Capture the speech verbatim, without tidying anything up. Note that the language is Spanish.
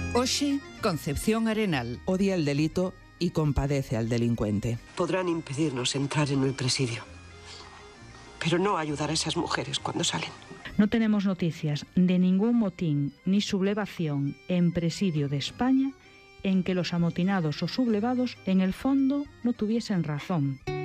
Hoxe, Concepción Arenal. Odia el delito y compadece al delincuente. Podrán impedirnos entrar en el presidio, pero no ayudar a esas mujeres cuando salen. No tenemos noticias de ningún motín ni sublevación en presidio de España en que los amotinados o sublevados en el fondo no tuviesen razón.